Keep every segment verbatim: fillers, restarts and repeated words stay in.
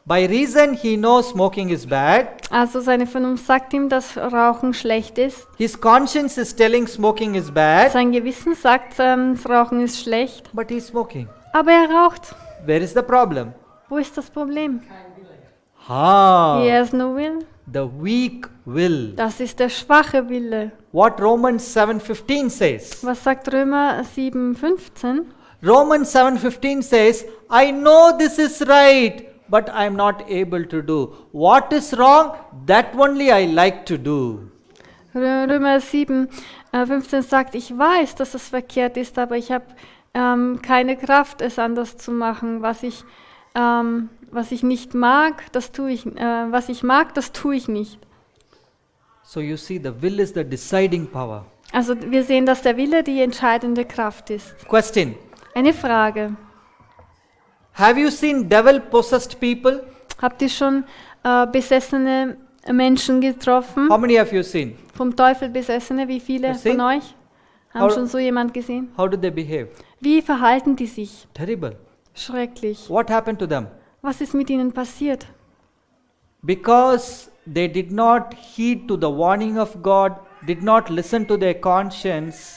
By reason he knows smoking is bad. Also seine Vernunft sagt ihm, dass Rauchen schlecht ist. His conscience is telling smoking is bad. Sein Gewissen sagt, ähm, das Rauchen ist schlecht. But he is smoking. Aber er raucht. Where is the problem? Wo ist das Problem? Ah, He has no will. the weak will. Das ist der schwache Wille. What Romans seven fifteen says. Was sagt Römer sieben fünfzehn? Romans seven fifteen says, I know this is right, but I am not able to do. What is wrong? That only I like to do. Rö- Römer sieben fünfzehn sagt, ich weiß, dass es verkehrt ist, aber ich habe ähm, keine Kraft, es anders zu machen. Was ich, ähm, was ich nicht mag, das tue ich, äh, was ich mag, das tue ich nicht. So you see, the will is the deciding power. Also wir sehen, dass der Wille die entscheidende Kraft ist. Question. Eine Frage. Have you seen devil-possessed people? Habt ihr schon äh, besessene Menschen getroffen? How many have you seen? Vom Teufel besessene? Wie viele You've seen? von euch haben How- schon so jemand gesehen? How do they behave? Wie verhalten die sich? Terrible. Schrecklich. What happened to them? Was ist mit ihnen passiert? Because they did not heed to the warning of God, did not listen to their conscience,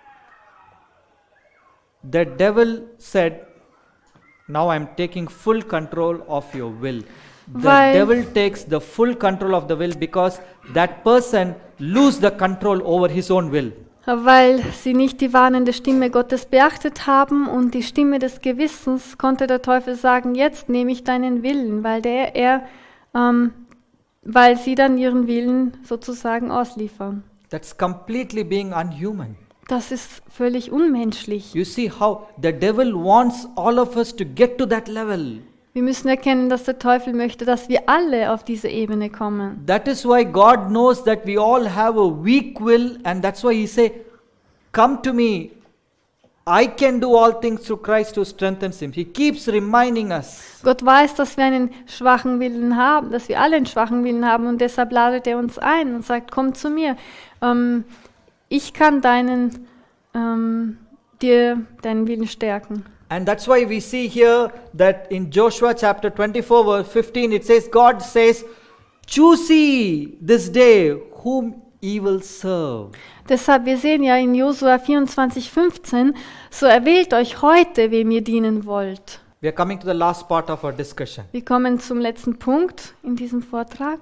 the devil said, now I am taking full control of your will. The Weil- devil takes the full control of the will because that person lose the control over his own will. Weil sie nicht die warnende Stimme Gottes beachtet haben und die Stimme des Gewissens, konnte der Teufel sagen, jetzt nehme ich deinen Willen, weil der er, ähm, weil sie dann ihren Willen sozusagen ausliefern. That's completely being unhuman. Das ist völlig unmenschlich. You see how the devil wants all of us to get to that level. Wir müssen erkennen, dass der Teufel möchte, dass wir alle auf diese Ebene kommen. That is why God knows that we all have a weak will, and that's why He say, "Come to me. I can do all things through Christ who strengthens him." He keeps reminding us. Gott weiß, dass wir einen schwachen Willen haben, dass wir alle einen schwachen Willen haben und deshalb ladet er uns ein und sagt, komm zu mir. Ähm, ich kann deinen, ähm, dir deinen Willen stärken. And that's why we see here that in Joshua chapter twenty-four verse fifteen it says, God says, "Choose ye this day whom ye will serve." Deshalb, wir sehen ja in Josua vierundzwanzig fünfzehn, so erwählt euch heute, wem ihr dienen wollt. We are coming to the last part of our discussion. Wir kommen zum letzten Punkt in diesem Vortrag.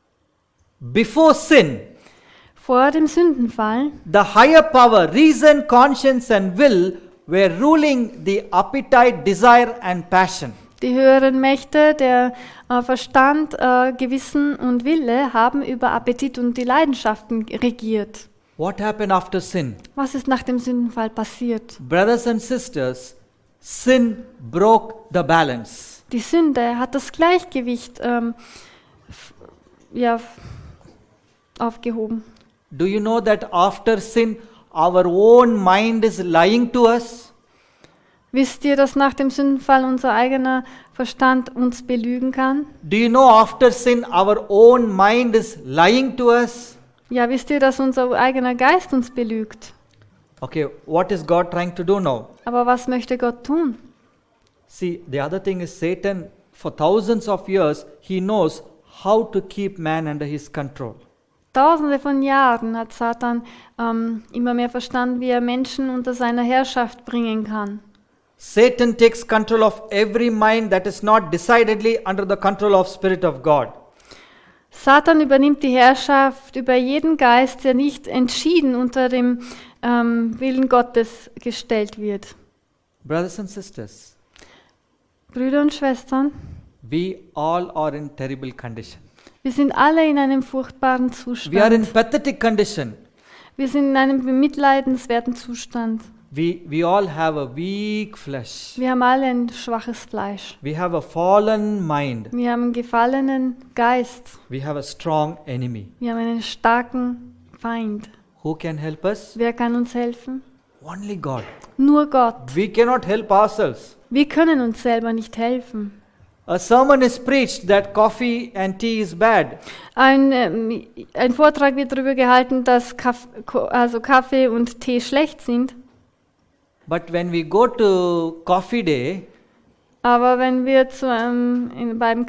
Before sin, Vor dem Sündenfall the higher power, reason, conscience and will were ruling the appetite, desire and passion. die höheren Mächte, der äh, Verstand, äh, Gewissen und Wille haben über Appetit und die Leidenschaften regiert. What happened after sin? Was ist nach dem Sündenfall passiert? Brothers and sisters, sin broke the balance. Die Sünde hat das Gleichgewicht ähm, f- ja, f- aufgehoben. Do you know that after sin, our own mind is lying to us? Wisst ihr, dass nach dem Sündenfall unser eigener Verstand uns belügen kann? Do you know after sin, our own mind is lying to us? Ja, wisst ihr, dass unser eigener Geist uns belügt? Okay, what is God trying to do now? Aber was möchte Gott tun? See, the other thing is Satan, for thousands of years, he knows how to keep man under his control. Tausende von Jahren hat Satan ähm, immer mehr verstanden, wie er Menschen unter seiner Herrschaft bringen kann. Satan takes control of every mind that is not decidedly under the control of Spirit of God. Satan übernimmt die Herrschaft über jeden Geist, der nicht entschieden unter dem ähm, Willen Gottes gestellt wird. Brothers and sisters, Brüder und Schwestern, we all are in terrible condition. wir sind alle in einem furchtbaren We are in Zustand. pathetic condition. Wir sind in einem bemitleidenswerten Zustand. We, we all have a weak flesh. Wir haben alle ein schwaches Fleisch. We have a fallen mind. Wir haben einen gefallenen Geist. We have a strong enemy. Wir haben einen starken Feind. Who can help us? Wer kann uns helfen? Only God. Nur Gott. We cannot help ourselves. Wir können uns selber nicht helfen. A sermon is preached that coffee and tea is bad. Ein, ähm, ein Vortrag wird darüber gehalten, dass Kaff, Ko- also Kaffee und Tee schlecht sind. But when we go to coffee day, Aber wenn wir zu einem, in, beim